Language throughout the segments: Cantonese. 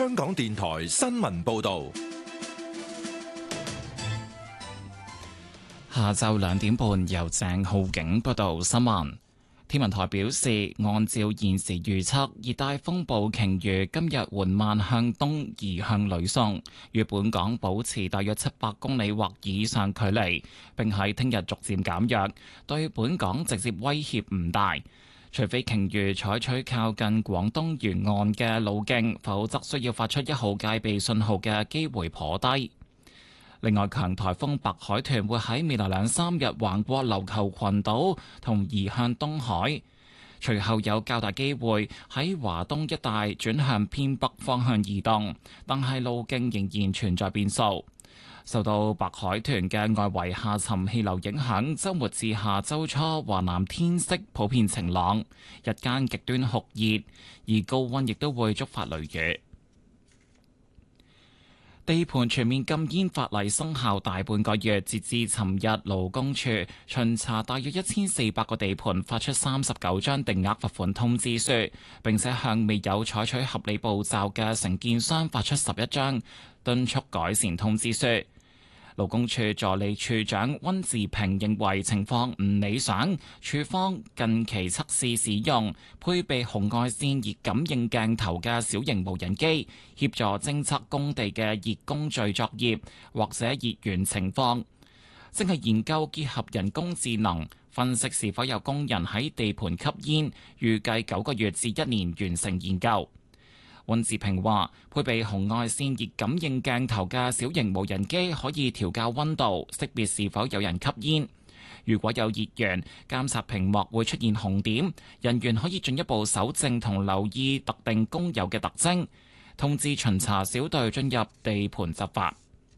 香港電台新聞報道。 下晝2點半，由鄭浩景報道新聞。天文台表示，按照現時預測，熱帶風暴鯨魚今日緩慢向東移向呂宋，與本港保持大約700公里或以上距離，並喺聽日逐漸減弱，對本港直接威脅唔大。除非鯨魚採取靠近廣東沿岸嘅路徑，否則需要發出1號戒備信號嘅機會頗低。另外，強颱風白海豚會喺未來2-3日橫過琉球群島同移向東海，隨後有較大機會喺華東一帶轉向偏北方向移動，但係路徑仍然存在變數。受到白海豚嘅外圍下沉氣流影響，週末至下週初華南天色普遍晴朗，日間極端酷熱，而高溫亦都會觸發雷雨。地盤全面禁煙法例生效大半個月，截至尋日，勞工處巡查大約1400個地盤，發出39張定額罰款通知書，並且向未有採取合理步驟嘅承建商發出11張敦促改善通知書。勞工處助理處長温志平認為情況唔理想，處方近期測試使用配備紅外線熱感應鏡頭嘅小型無人機，協助偵測工地嘅熱工序作業或者熱源情況，正係研究結合人工智能分析是否有工人喺地盤吸煙，預計9個月至1年完成研究。温志平話：配備紅外線熱感應鏡頭嘅小型無人機可以調校溫度，識別是否有人吸煙。如果有熱源，監察屏幕會出現紅點，人員可以進一步搜證同留意特定工友嘅特徵，通知巡查小隊進入地盤執法。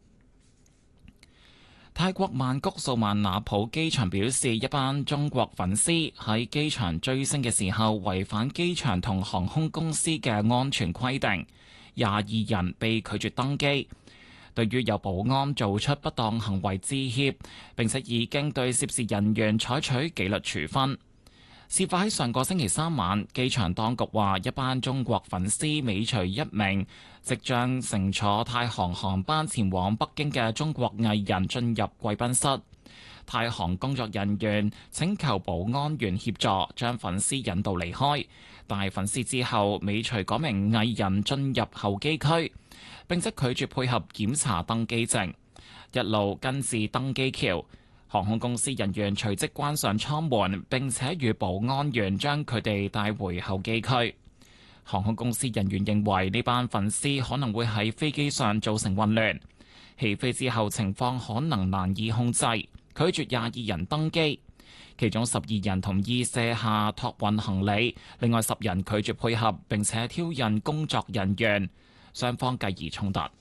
泰國曼谷素萬那普機場表示，一班中國粉絲喺機場追星嘅時候違反機場同航空公司嘅安全規定，22人被拒絕登機。對於有保安做出不當行為致歉，並且已經對涉事人員採取紀律處分。事發喺上個星期3晚，機場當局話一班中國粉絲尾隨一名即將乘坐泰航航班前往北京嘅中國藝人進入貴賓室，泰航工作人員請求保安員協助將粉絲引導離開，但係粉絲之後尾隨嗰名藝人進入候機區，並且拒絕配合檢查登機證，一路跟至登機橋。航空公司人員隨即關上艙門，並且與保安員將佢哋帶回候機區。航空公司人員認為呢班粉絲可能會喺飛機上造成混亂，起飛之後情況可能難以控制，拒絕22人登機，其中12人同意卸下託運行李，另外10人拒絕配合並且挑釁工作人員，雙方繼而衝突。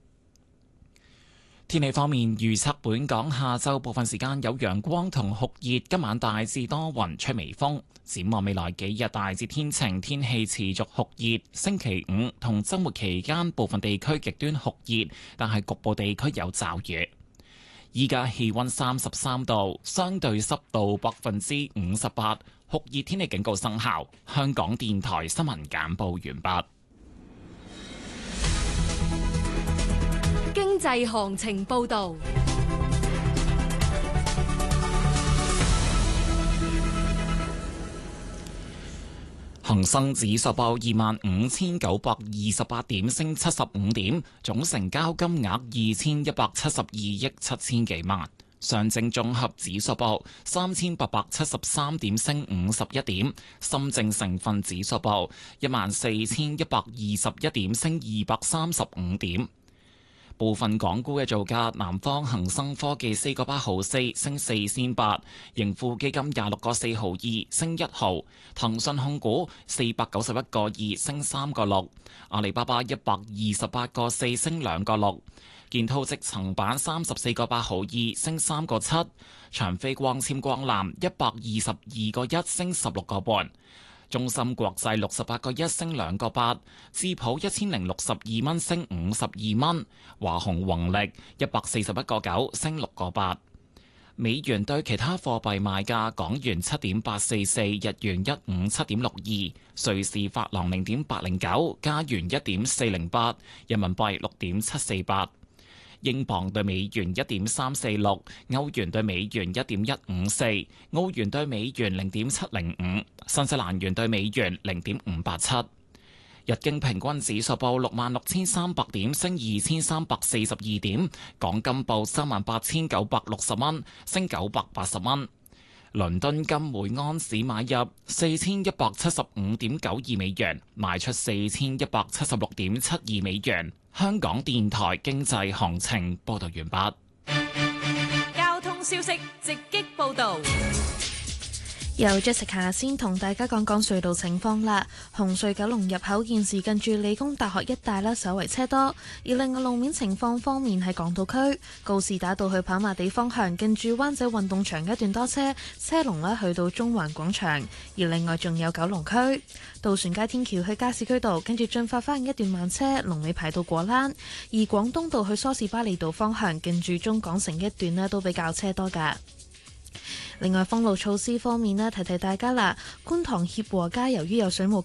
天氣方面，預測本港下晝部分時間有陽光同酷熱，今晚大致多雲，吹微風。展望未來幾日大致天晴，天氣持續酷熱。星期5同週末期間部分地區極端酷熱，但係局部地區有驟雨。依家氣溫33度，相對濕度58%，酷熱天氣警告生效。香港電台新聞簡報完畢。 經濟行情報道， 恒生指數報25,928點，升75點，總成交金額2,172億7千幾萬。上證綜合指數報3,873點，升51點。深證成分指數報14,121點，升235點。部分港股嘅造價：南方恒生科技4個8毫4，升4仙8；盈富基金26個4毫2，升1毫；騰訊控股491個2，升3個6；阿里巴巴128個4，升2個6；建滔積層板34個8毫2，升3個7；長飛光纖光纜122個1，升16個半。中芯國際68個1，升2個8，智普1062蚊，升52蚊，華虹宏力141個9，升6個8。 美元對其他貨幣賣價：港元7.844，日元157.62，瑞士法郎0.809，加元1.408，人民幣6.748。英鎊對美元1.346，歐元對美元1.154，澳元對美元0.705，新西蘭元對美元0.587。日經平均指數報66,300點，升2342點。港金報38,960蚊，升980蚊。倫敦金每安士買入4175.92美元，賣出4176.72美元。香港電台經濟行情報道完畢。 交通消息直擊報道。 由 Jessica 先同大家講講隧道情況啦。紅隧九龍入口現時近住理工大學一帶啦，稍為車多。而另外路面情況方面，喺港島區告士打道去跑馬地方向，近住灣仔運動場一段多車，車龍呢去到中環廣場。而另外仲有九龍區渡船街天橋去加士居道，跟住進發翻一段慢車，龍尾排到果欄。而廣東道去梳士巴利道方向，近住中港城一段呢都比較車多㗎。另外，封路措施方面呢，提提大家啦。觀塘協和街由於有水務